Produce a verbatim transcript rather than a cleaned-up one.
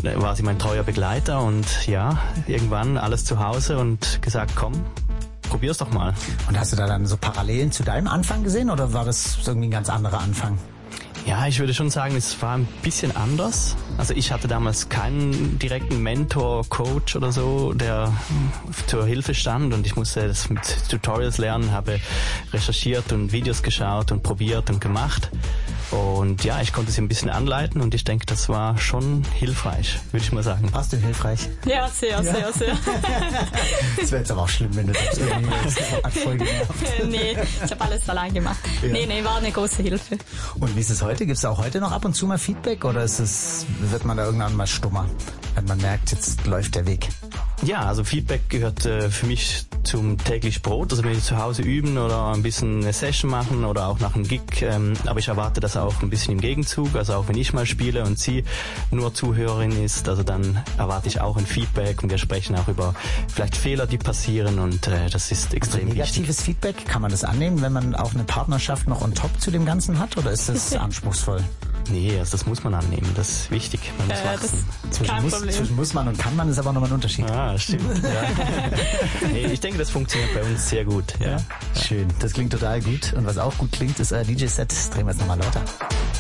war sie mein treuer Begleiter und ja, irgendwann alles zu Hause und gesagt, komm, probier's doch mal. Und hast du da dann so Parallelen zu deinem Anfang gesehen oder war das irgendwie ein ganz anderer Anfang? Ja, ich würde schon sagen, es war ein bisschen anders. Also ich hatte damals keinen direkten Mentor, Coach oder so, der zur Hilfe stand und ich musste das mit Tutorials lernen, habe recherchiert und Videos geschaut und probiert und gemacht. Und ja, ich konnte sie ein bisschen anleiten und ich denke, das war schon hilfreich, würde ich mal sagen. Warst du hilfreich? Ja, sehr, ja. sehr, sehr. Das wäre jetzt aber auch schlimm, wenn du das irgendwie Folge gemacht. Nee, ich habe alles allein gemacht. Ja. Nee, nee, war eine große Hilfe. Und wie ist es heute? Gibt es auch heute noch ab und zu mal Feedback oder ist es, wird man da irgendwann mal stummer, wenn man merkt, jetzt läuft der Weg? Ja, also Feedback gehört äh, für mich zum täglich Brot. Also wenn wir zu Hause üben oder ein bisschen eine Session machen oder auch nach einem Gig. Ähm, aber ich erwarte das auch ein bisschen im Gegenzug. Also auch wenn ich mal spiele und sie nur Zuhörerin ist, also dann erwarte ich auch ein Feedback und wir sprechen auch über vielleicht Fehler, die passieren und äh, das ist extrem also negatives wichtig. Feedback, kann man das annehmen, wenn man auch eine Partnerschaft noch on top zu dem Ganzen hat oder ist das anspruchsvoll? Nee, also das muss man annehmen, das ist wichtig. Man muss äh, wachsen. Zwischen muss, zwischen muss man und kann man ist aber nochmal ein Unterschied. Ah, stimmt. Ja. Nee, ich denke, das funktioniert bei uns sehr gut. Ja. Ja. Schön, das klingt total gut. Und was auch gut klingt, ist euer D J-Set. Drehen wir jetzt nochmal lauter.